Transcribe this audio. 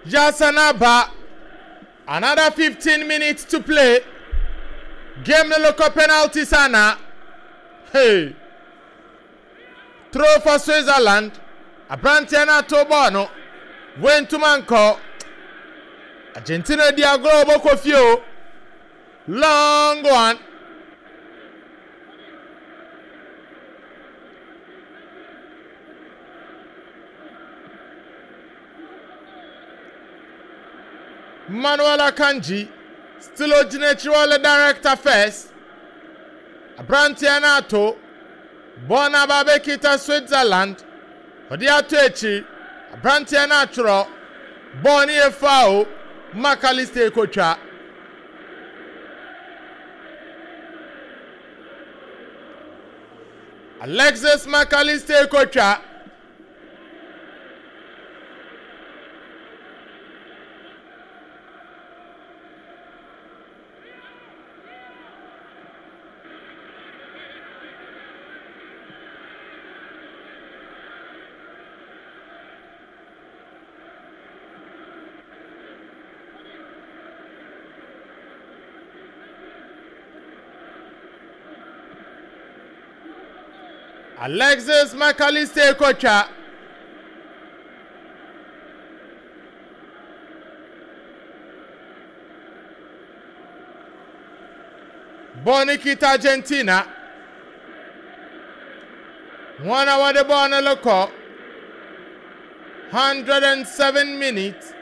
Yasanaba. Another 15 minutes to play. Game no look penalty sana. Hey. Throw for Switzerland. Abrantiana Tobono. Went to Manco. Argentina Diago Bocofio. Long one. Manuel Akanji. Still original director first. Abrantiana to. Bona Babekita Switzerland. Odiato echi. Abrantiana Churo. Boni Efao. Macaliste Kocha. Alexis Macaliste Kocha. Alexis Macaliste Kocha. Bonikita Argentina. 1 hour the ball loco. 107 minutes.